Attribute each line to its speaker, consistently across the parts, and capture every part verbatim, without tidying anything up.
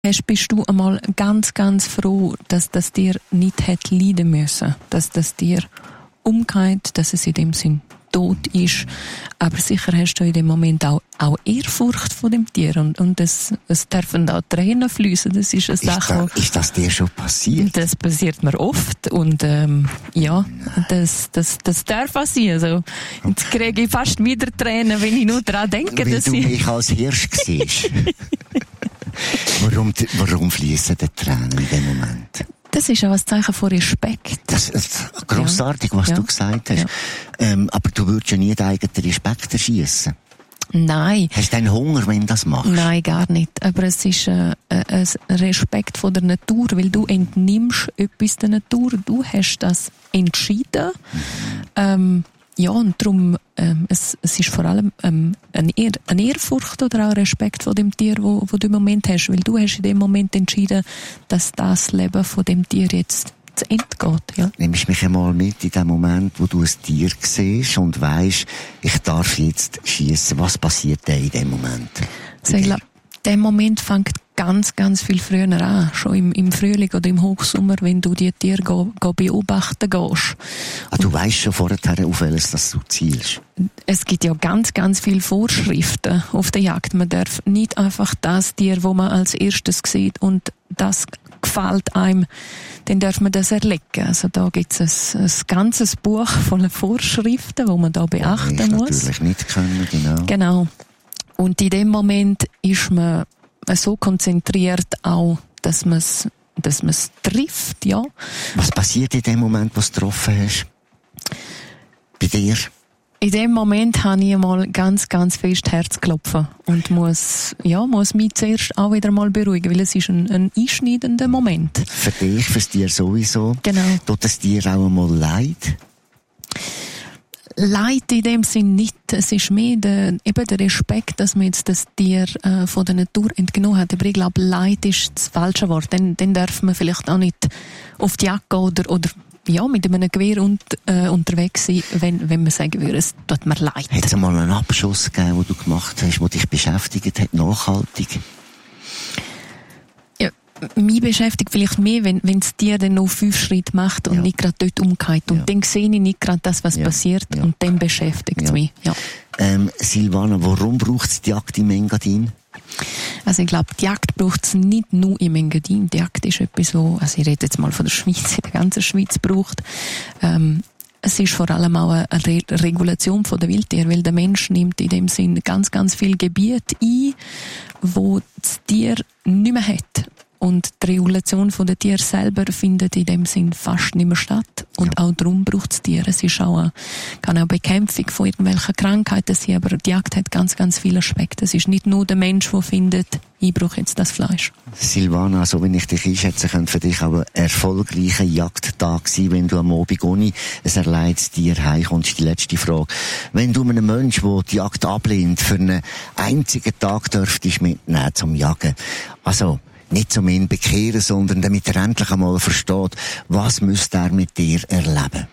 Speaker 1: hast, bist du einmal ganz, ganz froh, dass das Tier nicht hat leiden müssen, dass das Tier umgeht, dass es in dem Sinn tot ist. Aber sicher hast du in dem Moment auch, auch Ehrfurcht vor dem Tier und, und es, es dürfen auch Tränen fließen. Das ist eine Sache.
Speaker 2: Ist, da, ist das dir schon passiert?
Speaker 1: Das passiert mir oft und ähm, ja, das, das, das darf passieren. Also, jetzt kriege ich fast wieder Tränen, wenn ich nur daran denke,
Speaker 2: Weil
Speaker 1: dass
Speaker 2: du
Speaker 1: ich...
Speaker 2: mich als Hirsch siehst. warum, warum fließen die Tränen in dem Moment?
Speaker 1: Das ist auch ein Zeichen von Respekt.
Speaker 2: Das ist grossartig, was
Speaker 1: ja.
Speaker 2: du gesagt hast.
Speaker 1: Ja.
Speaker 2: Ähm, aber du würdest ja nie den eigenen Respekt erschiessen.
Speaker 1: Nein.
Speaker 2: Hast du einen Hunger, wenn du das machst?
Speaker 1: Nein, gar nicht. Aber es ist äh, ein Respekt vor der Natur, weil du entnimmst etwas der Natur. Du hast das entschieden. Mhm. Ähm, ja, und darum, ähm, es, es ist vor allem ähm, eine, Ehr, eine Ehrfurcht oder auch Respekt vor dem Tier, wo, wo du im Moment hast. Weil du hast in dem Moment entschieden, dass das Leben von dem Tier jetzt zu Ende geht. Ja.
Speaker 2: Nimmst mich einmal mit in dem Moment, wo du ein Tier siehst und weisst, ich darf jetzt schiessen. Was passiert denn in dem Moment?
Speaker 1: Also ich glaube, der Moment fängt ganz, ganz viel früher an. Schon im, im Frühling oder im Hochsommer, wenn du die Tiere go, go beobachten gehst.
Speaker 2: Ah, du weisst schon vorher, auf welches das du zielst?
Speaker 1: Es gibt ja ganz, ganz viele Vorschriften auf der Jagd. Man darf nicht einfach das Tier, das man als erstes sieht und das gefällt einem, dann darf man das erlegen. Also da gibt es ein, ein ganzes Buch voller Vorschriften, die man da beachten
Speaker 2: ja,
Speaker 1: muss.
Speaker 2: Natürlich nicht können, genau.
Speaker 1: Genau. Und in dem Moment ist man so konzentriert auch, dass man es dass man es trifft, ja.
Speaker 2: Was passiert in dem Moment, wo du es getroffen hast? Bei dir?
Speaker 1: In dem Moment habe ich mal ganz, ganz fest Herzklopfen und muss, ja, muss mich zuerst auch wieder mal beruhigen, weil es ist ein, ein einschneidender Moment.
Speaker 2: Für dich, fürs Tier sowieso.
Speaker 1: Genau.
Speaker 2: Tut das Tier auch einmal leid?
Speaker 1: Leid in dem Sinn nicht. Es ist mehr der, eben der Respekt, dass man jetzt das Tier äh, von der Natur entgenommen hat. Aber ich glaube, Leid ist das falsche Wort. Dann, dann darf man vielleicht auch nicht auf die Jagd gehen oder, oder ja, mit einem Gewehr und, äh, unterwegs sein, wenn, wenn man sagen würde, es tut mir leid.
Speaker 2: Hat es einmal einen Abschuss gegeben, den du gemacht hast, der dich beschäftigt hat, nachhaltig?
Speaker 1: Ja, mich beschäftigt vielleicht mehr, wenn, wenn das Tier dann noch fünf Schritte macht und ja. nicht gerade dort umgeht. Und ja. dann sehe ich nicht gerade das, was ja. passiert ja. und dann beschäftigt es ja. mich. Ja.
Speaker 2: Ähm, Silvana, warum braucht es die Jagd im Engadin?
Speaker 1: Also ich glaube, die Jagd braucht es nicht nur im Engadin. Die Jagd ist etwas, wo, also ich rede jetzt mal von der Schweiz, in der ganzen Schweiz braucht. Ähm, es ist vor allem auch eine Re- Regulation von der Wildtiere, weil der Mensch nimmt in dem Sinn ganz, ganz viel Gebiet ein, wo das Tier nicht mehr hat. Und die Regulation der Tiere selber findet in dem Sinn fast nicht mehr statt. Und ja. auch darum braucht es Tiere. Es ist auch eine, kann auch Bekämpfung von irgendwelchen Krankheiten sein, aber die Jagd hat ganz, ganz viele Aspekte. Es ist nicht nur der Mensch, der findet, ich brauche jetzt das Fleisch.
Speaker 2: Silvana, so wenn ich dich einschätze, könnte für dich auch ein erfolgreicher Jagdtag sein, wenn du am Abend ohne ein erleidetes Tier heimkommst. Die letzte Frage. Wenn du einem Menschen, der die Jagd ablehnt, für einen einzigen Tag dürftest mitnehmen zum Jagen, also nicht zum ihn bekehren, sondern damit er endlich einmal versteht, was müsste er mit dir erleben?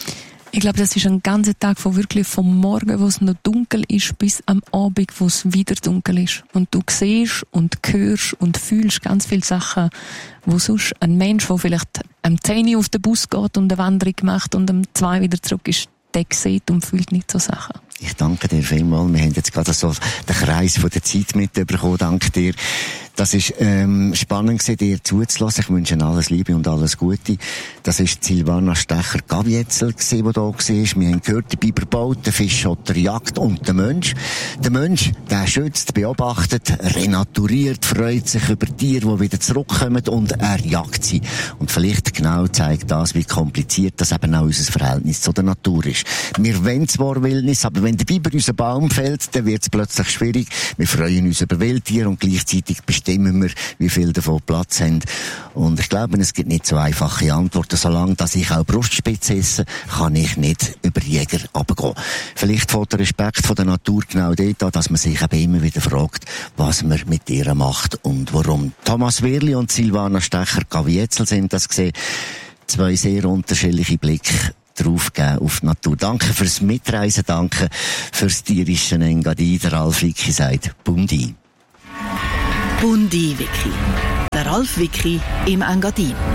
Speaker 1: Ich glaube, das ist ein ganzer Tag von wirklich vom Morgen, wo es noch dunkel ist, bis am Abend, wo es wieder dunkel ist. Und du siehst und hörst und fühlst ganz viele Sachen, wo sonst ein Mensch, der vielleicht am zehn Uhr auf den Bus geht und eine Wanderung macht und am zwei wieder zurück ist, der sieht und fühlt nicht so Sachen.
Speaker 2: Ich danke dir vielmals. Wir haben jetzt gerade so den Kreis von der Zeit mitbekommen. Danke dir. Das ist ähm, spannend gewesen, dir zuzulassen. Ich wünsche Ihnen alles Liebe und alles Gute. Das ist Silvana Stecher-Gavietzel gewesen, die da war. Wir haben gehört, der Biber baut, der Fischotter jagt und der Mensch. Der Mensch, der schützt, beobachtet, renaturiert, freut sich über Tiere, die wieder zurückkommen und er jagt sie. Und vielleicht genau zeigt das, wie kompliziert das eben auch unser Verhältnis zu der Natur ist. Wir wollen zwar Wildnis, aber wenn der Biber unseren Baum fällt, dann wird es plötzlich schwierig. Wir freuen uns über Wildtiere und gleichzeitig bestimmen wir, wie viel davon Platz haben. Und ich glaube, es gibt nicht so einfache Antworten. Solange dass ich auch Brustspitze esse, kann ich nicht über Jäger runtergehen. Vielleicht fällt der Respekt von der Natur genau dort an, dass man sich eben immer wieder fragt, was man mit ihr macht und warum. Thomas Wehrli und Silvana Stecher-Gavietzel sind das gesehen. Zwei sehr unterschiedliche Blicke draufgeben auf die Natur. Danke fürs Mitreisen, danke fürs tierische Engadin. Der Ralf Wicki sagt Bundi.
Speaker 3: Bundi Wicki. Ralf Wicki im Engadin.